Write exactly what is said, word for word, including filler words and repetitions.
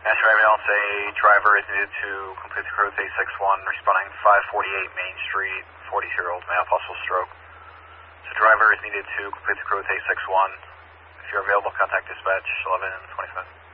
Master ambulance, a driver is needed to complete the crew with A six one, responding five forty-eight Main Street, forty-two-year-old male, possible stroke. So driver is needed to complete the crew with A six one. If you're available, contact dispatch eleven twenty-five.